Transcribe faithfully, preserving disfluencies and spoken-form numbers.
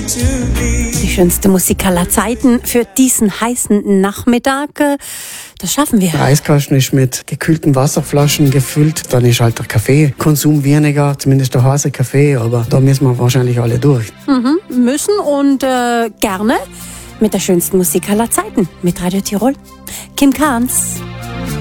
Die schönste Musik aller Zeiten für diesen heißen Nachmittag. Das schaffen wir. Der Eiskasten ist mit gekühlten Wasserflaschen gefüllt. Dann ist halt der Kaffeekonsum weniger, zumindest der heiße Kaffee. Aber da müssen wir wahrscheinlich alle durch. Mhm, müssen und äh, gerne mit der schönsten Musik aller Zeiten. Mit Radio Tirol. Kim Kahns.